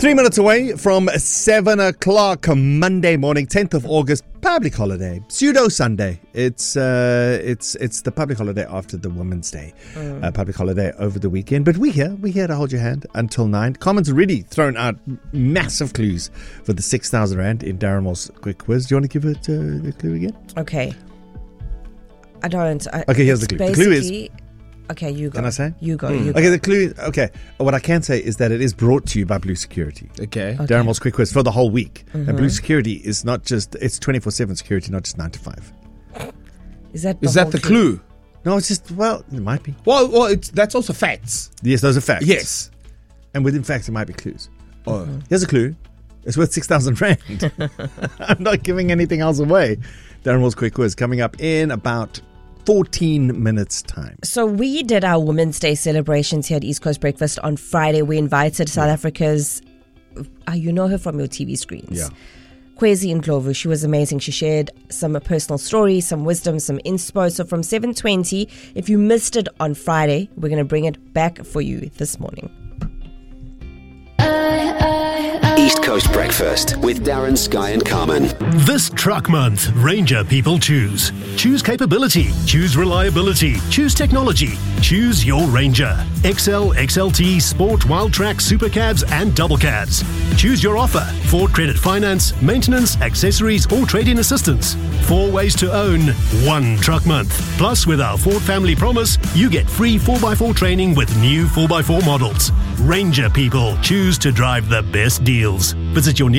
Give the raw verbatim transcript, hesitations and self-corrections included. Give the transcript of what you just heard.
Three minutes away from seven o'clock Monday morning, tenth of August, public holiday, pseudo Sunday. It's uh, it's it's the public holiday after the Women's Day, mm. uh, public holiday over the weekend. But we're here, we're here to hold your hand until nine. Common's already thrown out massive clues for the six thousand rand in Darren Moore's quick quiz. Do you want to give it uh, the clue again? Okay. I don't. I, okay, here's the clue. The clue is... Okay, you go. Can I say? You go, mm. you go. Okay, the clue, okay. What I can say is that it is brought to you by Blue Security. Okay. okay. Darren Moore's quick quiz for the whole week. Mm-hmm. And Blue Security is not just, it's twenty-four seven security, not just nine to five. Is that the, is that the clue? clue? No, it's just, well, it might be. Well, well, it's, that's also facts. Yes, those are facts. Yes. And within facts, it might be clues. Oh. Here's a clue. It's worth six thousand rand. I'm not giving anything else away. Darren Moore's quick quiz coming up in about fourteen minutes time. So we did our Women's Day celebrations here at East Coast Breakfast on Friday. We invited South yeah. Africa's, uh, you know her from your T V screens. Yeah. Kwezi Ndlovu. She was amazing. She shared some personal stories, some wisdom, some inspo. So from seven twenty, if you missed it on Friday, we're going to bring it back for you this morning. East Coast Breakfast with Darren, Sky and Carmen. This truck month, Ranger people choose. Choose capability. Choose reliability. Choose technology. Choose your Ranger. X L, X L T, Sport, Wildtrak, Supercabs and Double Cabs. Choose your offer. Ford Credit Finance, maintenance, accessories or trade-in assistance. Four ways to own one truck month. Plus, with our Ford Family Promise, you get free four by four training with new four by four models. Ranger people choose to drive the best deals. Visit your